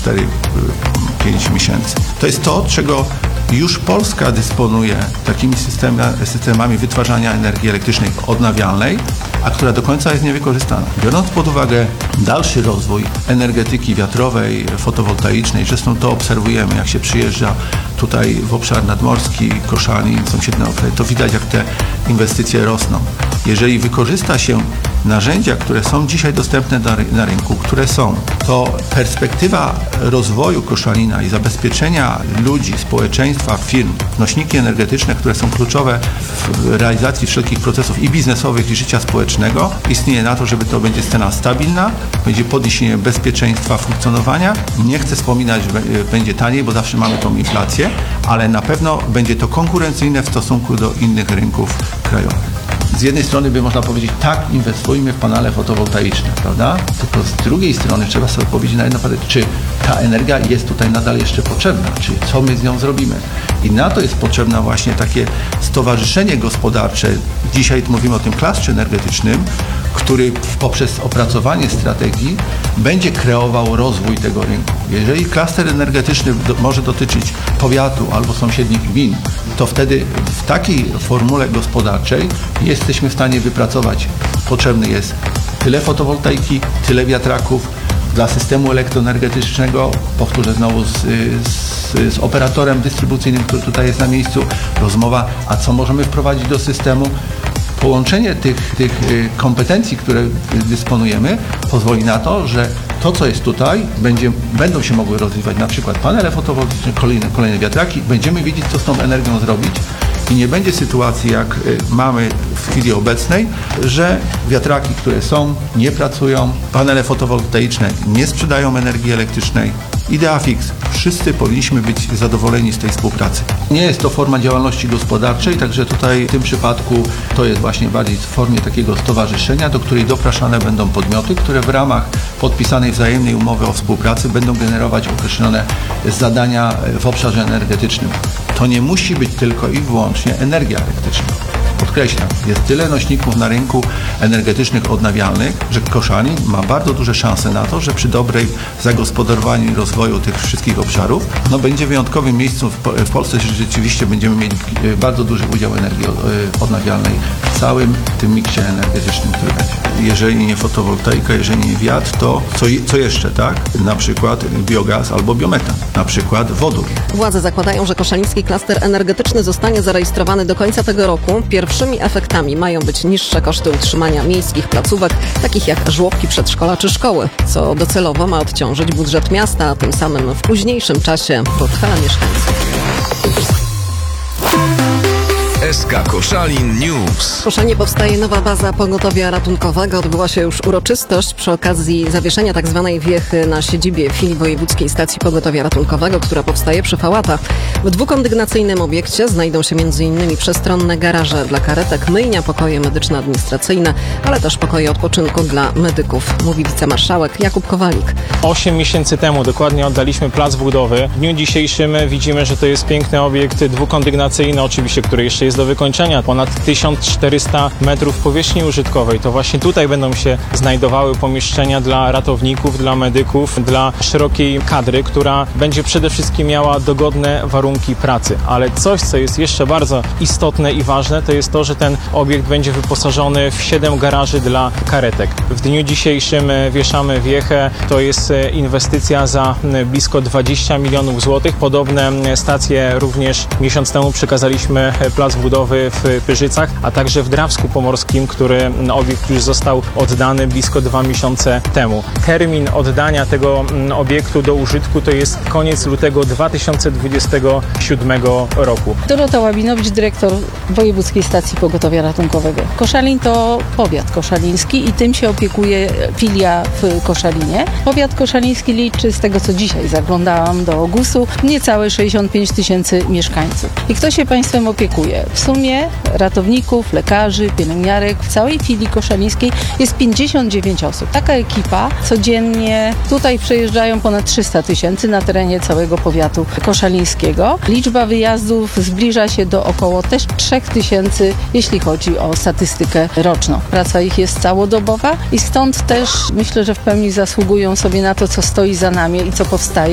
4-5 miesięcy. To jest to, czego już Polska dysponuje takimi systemami wytwarzania energii elektrycznej odnawialnej, a która do końca jest niewykorzystana. Biorąc pod uwagę dalszy rozwój energetyki wiatrowej, fotowoltaicznej, zresztą to obserwujemy, jak się przyjeżdża tutaj w obszar nadmorski, Koszalin, sąsiednie obszary, to widać, jak te inwestycje rosną. Jeżeli wykorzysta się narzędzia, które są dzisiaj dostępne na rynku, które są, to perspektywa rozwoju Koszalina i zabezpieczenia ludzi, społeczeństwa, firm, nośniki energetyczne, które są kluczowe w realizacji wszelkich procesów i biznesowych, i życia społecznego, istnieje na to, żeby to będzie scena stabilna, będzie podniesienie bezpieczeństwa funkcjonowania. Nie chcę wspominać, że będzie taniej, bo zawsze mamy tą inflację, ale na pewno będzie to konkurencyjne w stosunku do innych rynków krajowych. Z jednej strony by można powiedzieć, tak, inwestujmy w panele fotowoltaiczne, prawda? Tylko z drugiej strony trzeba sobie odpowiedzieć na jedno pytanie, czy ta energia jest tutaj nadal jeszcze potrzebna, czy co my z nią zrobimy. I na to jest potrzebne właśnie takie stowarzyszenie gospodarcze. Dzisiaj mówimy o tym klastrze energetycznym, który poprzez opracowanie strategii będzie kreował rozwój tego rynku. Jeżeli klaster energetyczny może dotyczyć powiatu albo sąsiednich gmin, to wtedy w takiej formule gospodarczej jesteśmy w stanie wypracować. Potrzebny jest tyle fotowoltaiki, tyle wiatraków. Dla systemu elektroenergetycznego, powtórzę znowu z operatorem dystrybucyjnym, który tutaj jest na miejscu, rozmowa, a co możemy wprowadzić do systemu. Połączenie tych kompetencji, które dysponujemy, pozwoli na to, że to, co jest tutaj, będą się mogły rozwijać na przykład panele fotowoltaiczne, kolejne wiatraki. Będziemy wiedzieć, co z tą energią zrobić i nie będzie sytuacji, jak mamy w chwili obecnej, że wiatraki, które są, nie pracują, panele fotowoltaiczne nie sprzedają energii elektrycznej. Idea fix. Wszyscy powinniśmy być zadowoleni z tej współpracy. Nie jest to forma działalności gospodarczej, także tutaj w tym przypadku to jest właśnie bardziej w formie takiego stowarzyszenia, do której dopraszane będą podmioty, które w ramach podpisanej wzajemnej umowy o współpracy będą generować określone zadania w obszarze energetycznym. To nie musi być tylko i wyłącznie energia elektryczna. Podkreślam, jest tyle nośników na rynku energetycznych odnawialnych, że Koszalin ma bardzo duże szanse na to, że przy dobrej zagospodarowaniu i rozwoju tych wszystkich obszarów będzie wyjątkowym miejscu w Polsce, że rzeczywiście będziemy mieli bardzo duży udział energii odnawialnej w całym tym miksie energetycznym, który będzie. Jeżeli nie fotowoltaika, jeżeli nie wiatr, to co jeszcze, tak? Na przykład biogaz albo biometan, na przykład wodór. Władze zakładają, że koszaliński klaster energetyczny zostanie zarejestrowany do końca tego roku. Pierwszymi efektami mają być niższe koszty utrzymania miejskich placówek, takich jak żłobki, przedszkola czy szkoły, co docelowo ma odciążyć budżet miasta, a tym samym w późniejszym czasie portfele mieszkańców. SK Koszalin News. W Koszalinie powstaje nowa baza pogotowia ratunkowego. Odbyła się już uroczystość przy okazji zawieszenia tzw. wiechy na siedzibie filii Wojewódzkiej Stacji Pogotowia Ratunkowego, która powstaje przy Fałata. W dwukondygnacyjnym obiekcie znajdą się m.in. przestronne garaże dla karetek, myjnia, pokoje medyczno-administracyjne, ale też pokoje odpoczynku dla medyków, mówi wicemarszałek Jakub Kowalik. 8 miesięcy temu dokładnie oddaliśmy plac budowy. W dniu dzisiejszym widzimy, że to jest piękny obiekt dwukondygnacyjny, oczywiście, który jeszcze jest do wykończenia. Ponad 1400 metrów powierzchni użytkowej. To właśnie tutaj będą się znajdowały pomieszczenia dla ratowników, dla medyków, dla szerokiej kadry, która będzie przede wszystkim miała dogodne warunki pracy. Ale coś, co jest jeszcze bardzo istotne i ważne, to jest to, że ten obiekt będzie wyposażony w 7 garaży dla karetek. W dniu dzisiejszym wieszamy wiechę. To jest inwestycja za blisko 20 milionów złotych. Podobne stacje również miesiąc temu przekazaliśmy plac budowy w Pyrzycach, a także w Drawsku Pomorskim, który obiekt już został oddany blisko 2 miesiące temu. Termin oddania tego obiektu do użytku to jest koniec lutego 2027 roku. Dorota Łabinowicz, dyrektor Wojewódzkiej Stacji Pogotowia Ratunkowego. Koszalin to powiat koszaliński i tym się opiekuje filia w Koszalinie. Powiat koszaliński liczy, z tego co dzisiaj zaglądałam do GUS-u, niecałe 65 000 mieszkańców. I kto się państwem opiekuje? W sumie ratowników, lekarzy, pielęgniarek w całej filii koszalińskiej jest 59 osób. Taka ekipa codziennie tutaj przejeżdżają ponad 300 000 na terenie całego powiatu koszalińskiego. Liczba wyjazdów zbliża się do około też 3000, jeśli chodzi o statystykę roczną. Praca ich jest całodobowa i stąd też myślę, że w pełni zasługują sobie na to, co stoi za nami i co powstaje.